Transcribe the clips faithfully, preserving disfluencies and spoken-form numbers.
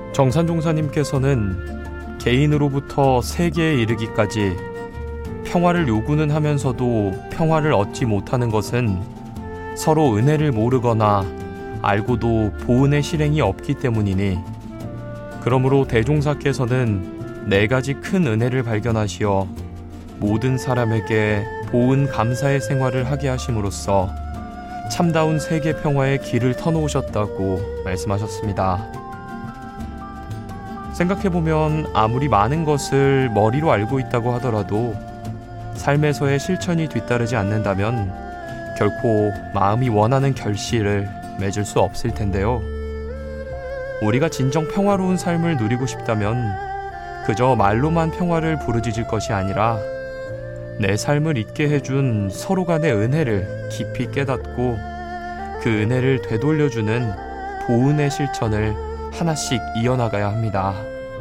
정산종사님께서는 개인으로부터 세계에 이르기까지 평화를 요구는 하면서도 평화를 얻지 못하는 것은 서로 은혜를 모르거나 알고도 보은의 실행이 없기 때문이니, 그러므로 대종사께서는 네 가지 큰 은혜를 발견하시어 모든 사람에게 보은 감사의 생활을 하게 하심으로써 참다운 세계 평화의 길을 터놓으셨다고 말씀하셨습니다. 생각해보면 아무리 많은 것을 머리로 알고 있다고 하더라도 삶에서의 실천이 뒤따르지 않는다면 결코 마음이 원하는 결실을 맺을 수 없을 텐데요. 우리가 진정 평화로운 삶을 누리고 싶다면 그저 말로만 평화를 부르짖을 것이 아니라 내 삶을 있게 해준 서로 간의 은혜를 깊이 깨닫고 그 은혜를 되돌려주는 보은의 실천을 하나씩 이어나가야 합니다.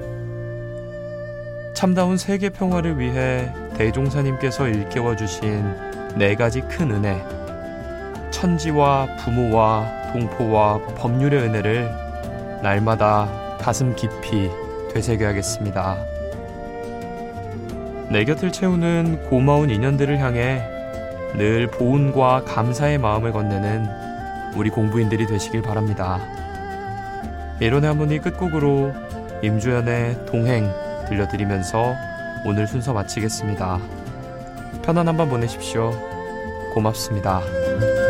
참다운 세계 평화를 위해 대종사님께서 일깨워 주신 네 가지 큰 은혜, 천지와 부모와 동포와 법률의 은혜를 날마다 가슴 깊이 되새겨야겠습니다. 내 곁을 채우는 고마운 인연들을 향해 늘 보은과 감사의 마음을 건네는 우리 공부인들이 되시길 바랍니다. 예론의 하모니 끝곡으로 임주연의 동행 들려드리면서 오늘 순서 마치겠습니다. 편안한 밤 보내십시오. 고맙습니다.